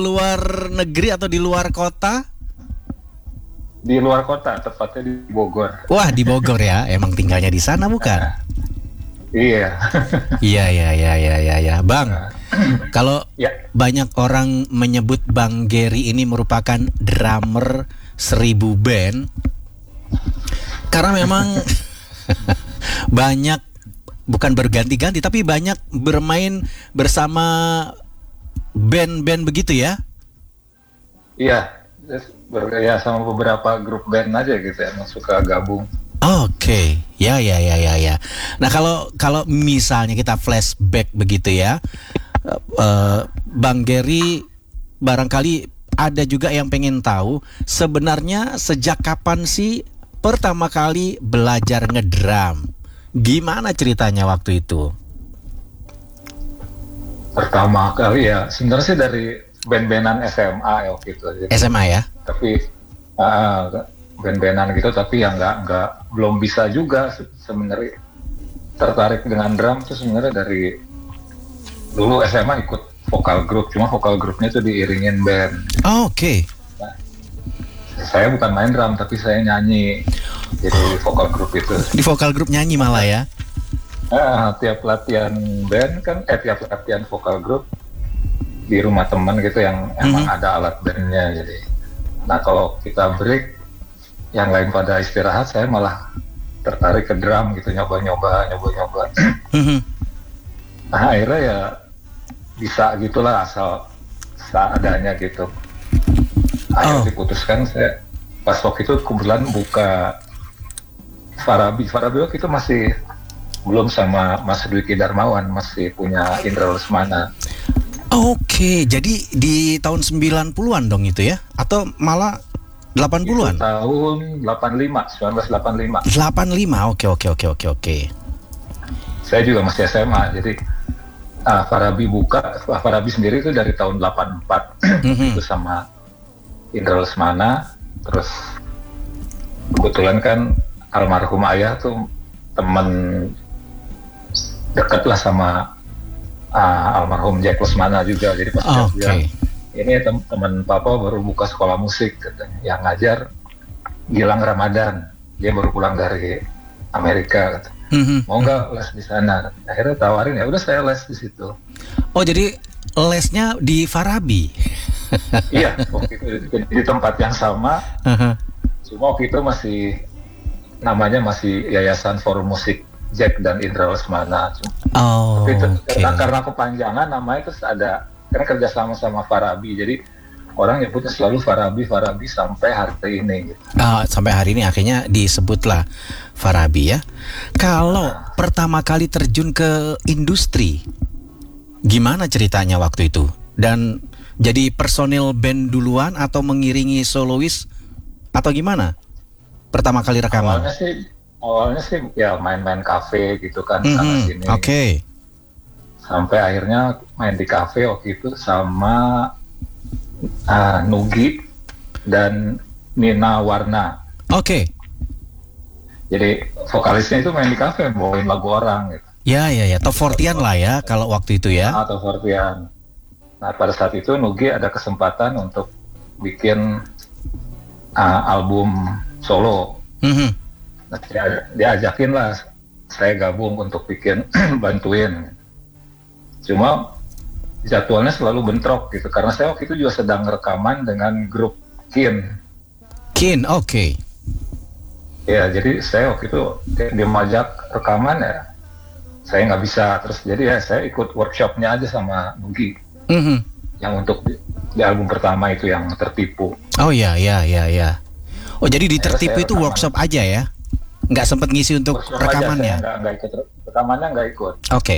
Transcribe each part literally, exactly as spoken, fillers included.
luar negeri atau di luar kota? Di luar kota, tepatnya di Bogor. Wah, di Bogor ya. Emang tinggalnya di sana bukan? Iya. Iya, iya, iya, iya, iya, ya. Bang, kalau Ya. banyak orang menyebut Bang Gary ini merupakan drummer seribu band, karena memang banyak, bukan berganti-ganti, tapi banyak bermain bersama band-band begitu ya? Iya, ber- ya sama beberapa grup band aja gitu ya, yang suka gabung. Oke, ya, ya, ya, ya, ya. Nah, kalau kalau misalnya kita flashback begitu ya, uh, Bang Gary, barangkali ada juga yang pengen tahu sebenarnya sejak kapan sih pertama kali belajar ngedrum? Gimana ceritanya waktu itu? Pertama kali ya, sebenarnya sih dari band-bandan S M A ya waktu itu. Jadi, S M A ya? tapi uh, band-bandan gitu, tapi yang nggak nggak belum bisa juga se- sebenarnya tertarik dengan drum tuh sebenarnya dari dulu S M A ikut vokal grup, cuma vokal grupnya tuh diiringin band. Oh, oke. Nah, saya bukan main drum tapi saya nyanyi, jadi vokal grup itu. Di vokal grup nyanyi malah ya? Ah, tiap latihan band kan, eh tiap latihan vokal grup di rumah teman gitu yang emang Mhm. ada alat bandnya. Jadi, nah kalau kita break, yang lain pada istirahat, saya malah tertarik ke drum gitu, nyoba-nyoba, nyoba-nyoba. Mhm. Nah akhirnya ya bisa gitulah, asal seadanya gitu. Akhirnya Oh. diputuskan, saya pas waktu itu kebetulan buka Farabi. Farabi waktu itu masih belum sama Mas Dwiki Darmawan, masih punya Indra Lesmana. Oke, jadi di tahun sembilan puluhan dong itu ya? Atau malah delapan puluhan? Itu tahun delapan puluh lima, seribu sembilan ratus delapan puluh lima. delapan puluh lima, oke, oke, oke, oke, oke. Saya juga masih S M A, jadi ah, Farabi buka, ah, Farabi sendiri itu dari tahun delapan puluh empat. Mhm. Itu sama Indra Lesmana. Terus kebetulan kan almarhum ayah tuh teman dekat lah sama ah, almarhum Jack Lesmana juga. Jadi pas dia Oke. bilang, ini tem- teman papa baru buka sekolah musik katanya. Yang ngajar Gilang Ramadan, dia baru pulang dari Amerika kata. Mhm. Mau nggak les di sana? Akhirnya tawarin, ya udah saya les di situ. Oh, jadi lesnya di Farabi? Iya, waktu itu di, di tempat yang sama, Aha. cuma waktu itu masih namanya masih Yayasan Forum Musik Jack dan Indra Lesmana. Cuma- Oh, Tapi itu, oke. karena, karena kepanjangan namanya terus ada, karena kerjasama sama Farabi, jadi orang nyebutnya selalu Farabi, Farabi sampai hari ini. Gitu. Ah, sampai hari ini akhirnya disebutlah Farabi ya. Kalau pertama kali terjun ke industri, gimana ceritanya waktu itu? Dan jadi personil band duluan atau mengiringi solois atau gimana? Pertama kali rekaman? Awalnya sih, awalnya sih ya main-main kafe gitu kan, sana Mhm. sini. Oke. Sampai akhirnya main di kafe waktu itu sama ah, Nugi dan Nina Warna. Oke. Jadi vokalisnya itu main di kafe, bawain lagu orang gitu. Ya, ya, ya. Top forty-an lah ya kalau waktu itu ya. Atau Fortian. Nah pada saat itu Nugi ada kesempatan untuk bikin ah, album solo. Mhm. Nah, dia, diajakin lah saya gabung untuk bikin bantuin. Cuma jadwalnya selalu bentrok gitu, karena saya waktu itu juga sedang rekaman dengan grup Kin. Kin, oke. Ya jadi saya waktu itu dia dia majak rekaman ya, saya nggak bisa, terus jadi ya saya ikut workshopnya aja sama Nugi Mhm. yang untuk di, di album pertama itu yang Tertipu. Oh ya, ya, ya, ya. Oh, jadi di Akhirnya Tertipu saya itu rekaman. workshop aja ya? Nggak sempat ngisi untuk Workshop aja, rekamannya? saya nggak nggak ikut rekamannya, nggak ikut. Oke.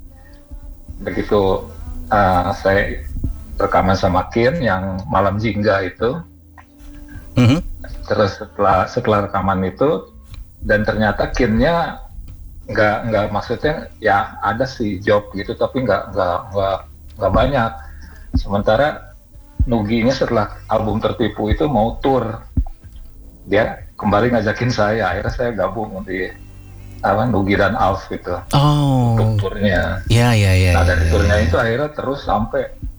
Begitu uh, saya rekaman sama Kin yang Malam Jingga itu, Mhm. terus setelah setelah rekaman itu, dan ternyata Kinnya nggak nggak maksudnya ya ada sih job gitu, tapi nggak nggak nggak nggak banyak. Sementara Nuginya setelah album Tertipu itu mau tour, dia kembali ngajakin saya, akhirnya saya gabung di apa Nugi dan Alf gitu Oh. untuk turnya. Ya, ya, ya. Nah ya, dari ya, turnya ya. itu akhirnya terus sampai